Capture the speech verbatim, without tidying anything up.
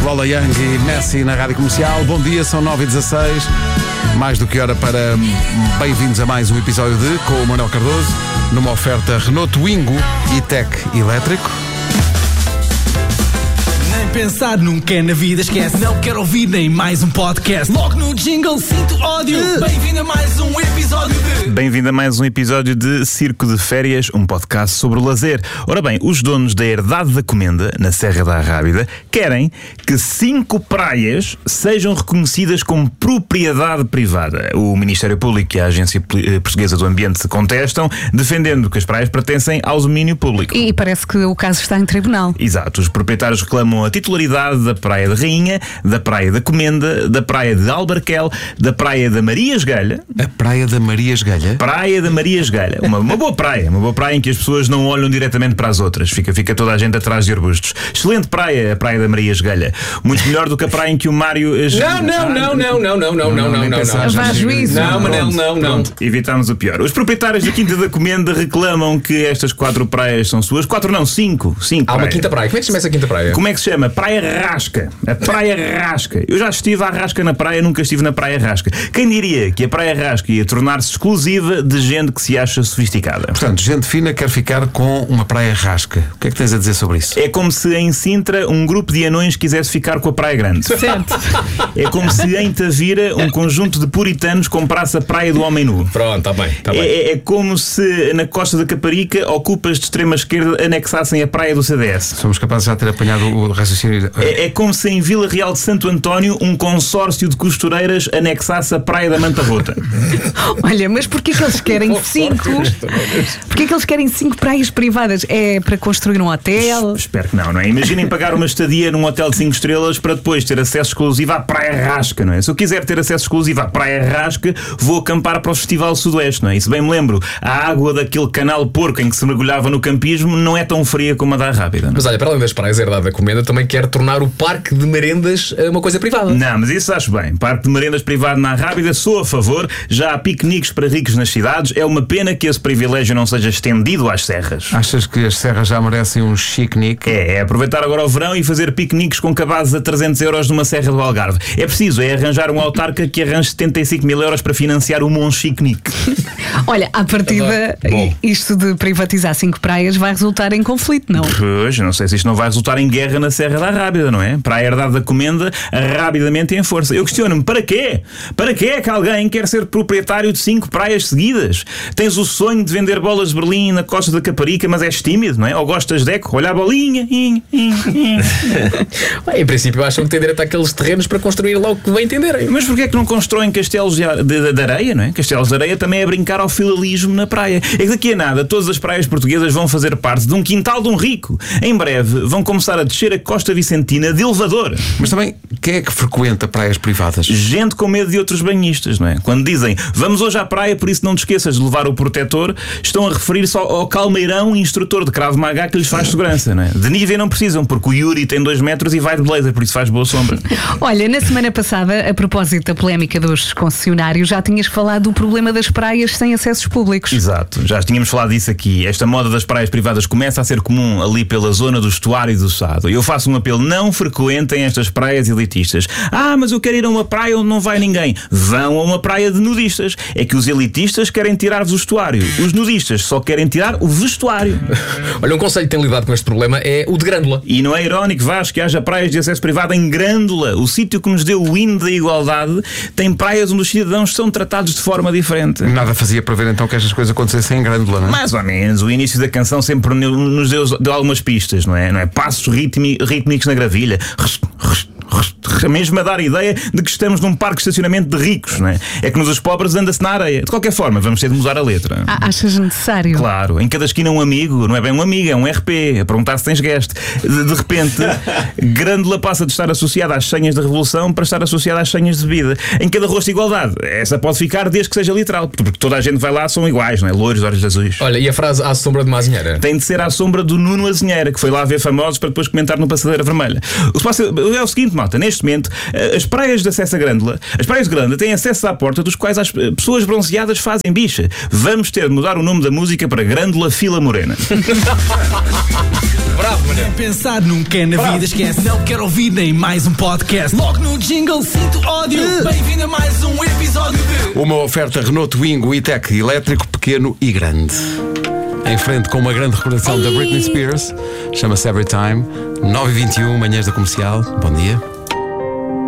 Lola Young e Messi na Rádio Comercial. Bom dia, são nove e dezasseis. Mais do que hora para bem-vindos a mais um episódio de Com o Manuel Cardoso, numa oferta Renault Twingo e Tech Elétrico. Pensar nunca é na vida, esquece. Não quero ouvir nem mais um podcast. Logo no jingle sinto ódio. uh. Bem-vindo a mais um episódio de Bem-vindo a mais um episódio de Circo de Férias, um podcast sobre o lazer. Ora bem, os donos da Herdade da Comenda, na Serra da Arrábida, querem que cinco praias sejam reconhecidas como propriedade privada. O Ministério Público e a Agência Portuguesa do Ambiente contestam, defendendo que as praias pertencem ao domínio público. E parece que o caso está em tribunal. Exato, os proprietários reclamam a titularidade da Praia da Rainha, da Praia da Comenda, da Praia de Albarquel, da Praia da Maria Esgalha. A Praia da Maria Esgalha? Praia da Maria Esgalha. Uma, uma boa praia, uma boa praia em que as pessoas não olham diretamente para as outras. Fica, fica toda a gente atrás de arbustos. Excelente praia, a Praia da Maria Esgalha. Muito melhor do que a praia em que o Mário... Não, não, não, não, não, não, não, não, não, não. Vá juízo. Não, Manel, não, não. Evitámos o pior. Os proprietários da Quinta da Comenda reclamam que estas quatro praias são suas. Quatro não, cinco. Cinco Há uma praias. quinta praia. Como é que se chama essa quinta praia? Como é que se chama? Praia Rasca. A Praia Rasca. Eu já estive à Rasca na praia, nunca estive na Praia Rasca. Quem diria que a Praia Rasca ia tornar-se exclusiva de gente que se acha sofisticada? Portanto, gente fina quer ficar com uma praia rasca. O que é que tens a dizer sobre isso? É como se em Sintra um grupo de anões quisesse ficar com a Praia Grande. Certo. É como se em Tavira um conjunto de puritanos comprasse a Praia do Homem Nu. Pronto, está bem, está bem. É, é como se na Costa da Caparica ocupas de extrema esquerda anexassem a Praia do C D S. Somos capazes de já ter apanhado o raciocínio. É, é como se em Vila Real de Santo António um consórcio de costureiras anexasse a Praia da Manta Rota. Olha, mas porquê que eles querem cinco? Porquê que eles querem cinco praias privadas? É para construir um hotel? Espero que não, não é? Imaginem pagar uma estadia num hotel de cinco estrelas para depois ter acesso exclusivo à Praia Rasca, não é? Se eu quiser ter acesso exclusivo à Praia Rasca, vou acampar para o Festival Sudoeste, não é? E se bem me lembro, a água daquele canal porco em que se mergulhava no campismo não é tão fria como a da Rábida, não é? Mas olha, para além das praias Herdade da Comenda, também quer tornar o parque de merendas uma coisa privada. Não, mas isso acho bem. Parque de merendas privado na Rábida, sou a favor. Já há piqueniques para ricos nas cidades. É uma pena que esse privilégio não seja estendido às serras. Achas que as serras já merecem um chique-nique? É, é aproveitar agora o verão e fazer piqueniques com cabazes a trezentos euros numa serra do Algarve. É preciso, é arranjar um autarca que arranje setenta e cinco mil euros para financiar o Mon Chique-nique. Olha, à partida, isto de privatizar cinco praias vai resultar em conflito, não? Pois, não sei se isto não vai resultar em guerra na Serra da Rábida, não é? Para a Herdade da Comenda, rapidamente em força. Eu questiono-me, para quê? Para quê é que alguém quer ser proprietário de cinco praias seguidas? Tens o sonho de vender bolas de Berlim na Costa da Caparica, mas és tímido, não é? Ou gostas de eco? Olha a bolinha. In, in, in. Bem, em princípio acham que têm direito àqueles terrenos para construir lá o que bem entenderem. Mas porquê é que não constroem castelos de, de, de areia, não é? Castelos de areia também é brincar ao filalismo na praia. É que daqui a nada todas as praias portuguesas vão fazer parte de um quintal de um rico. Em breve vão começar a descer a Costa Vicentina de elevador. Mas também, quem é que frequenta praias privadas? Gente com medo de outros banhistas, não é? Quando dizem, vamos hoje à praia, por isso não te esqueças de levar o protetor, estão a referir-se ao, ao calmeirão instrutor de Krav Maga que lhes faz segurança, não é? De nível não precisam, porque o Yuri tem dois metros e vai de blazer, por isso faz boa sombra. Olha, na semana passada, a propósito da polémica dos concessionários, já tinhas falado do problema das praias sem acessos públicos. Exato, já tínhamos falado disso aqui. Esta moda das praias privadas começa a ser comum ali pela zona do estuário e do Sado. Eu faço um apelo, não frequentem estas praias elitistas. Ah, mas eu quero ir a uma praia onde não vai ninguém. Vão a uma praia de nudistas. É que os elitistas querem tirar-vos o estuário. Os nudistas só querem tirar o vestuário. Olha, um conselho que tem lidado com este problema é o de Grândola. E não é irónico, Vasco, que haja praias de acesso privado em Grândola. O sítio que nos deu o hino da igualdade tem praias onde os cidadãos são tratados de forma diferente. Nada fazia para ver então que estas coisas acontecessem em Grândola, não é? Mais ou menos. O início da canção sempre nos deu, deu algumas pistas, não é? Não é? Passos ritmi, rítmicos na gravilha. Mesmo a dar a ideia de que estamos num parque de estacionamento de ricos, não é? É que nos os pobres anda-se na areia. De qualquer forma, vamos ter de mudar a letra. Ah, achas necessário? Claro, em cada esquina um amigo, não é bem um amigo, é um R P, a perguntar se tens guest. De, de repente, Grândola passa de estar associada às senhas da Revolução para estar associada às senhas de vida. Em cada rosto igualdade. Essa pode ficar desde que seja literal, porque toda a gente vai lá, são iguais, não é? Loiros, olhos azuis. Olha, e a frase à sombra de uma azinheira? Tem de ser à sombra do Nuno Azinheira, que foi lá ver famosos para depois comentar no Passadeira Vermelha. O que passa é o seguinte, malta, neste momento, as praias de acesso a Grândola, as praias de Grândola têm acesso à porta dos quais as pessoas bronzeadas fazem bicha. Vamos ter de mudar o nome da música para Grândola Fila Morena. bravo, Manel. Nem pensar nunca é na vida, esquece. Não quero ouvir nem mais um podcast. Logo no jingle sinto ódio. Bem-vindo a mais um episódio de... Uma oferta Renault Twingo e-Tech elétrico pequeno e grande. Em frente com uma grande recordação da Britney Spears. Chama-se Every Time. nove e vinte e um, manhãs da Comercial. Bom dia.